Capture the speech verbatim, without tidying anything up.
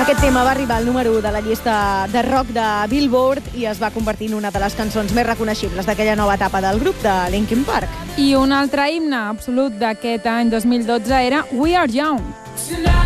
Aquest tema va arribar al número u de la llista de rock de Billboard i es va convertir en una de les cançons més reconeixibles d'aquella nova etapa del grup de Linkin Park. I un altre himne absolut d'aquest any dos mil dotze era We Are Young.